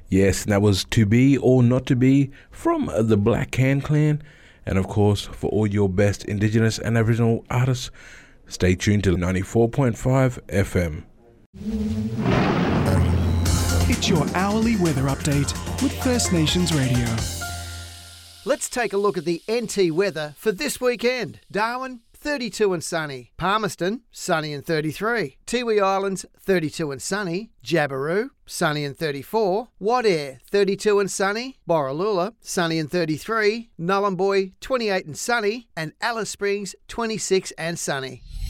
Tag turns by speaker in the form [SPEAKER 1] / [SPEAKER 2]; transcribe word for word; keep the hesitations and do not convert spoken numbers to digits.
[SPEAKER 1] Yes, that was To Be or Not To Be from the Black Can Clan. And of course, for all your best Indigenous and Aboriginal artists, stay tuned to ninety-four point five F M.
[SPEAKER 2] It's your hourly weather update with First Nations Radio.
[SPEAKER 3] Let's take a look at the N T weather for this weekend. Darwin, thirty-two and sunny. Palmerston, sunny and thirty-three. Tiwi Islands, thirty-two and sunny. Jabiru, sunny and thirty-four. Wadeye, thirty-two and sunny. Borroloola, sunny and thirty-three. Nullumboy, twenty-eight and sunny. And Alice Springs, twenty-six and sunny.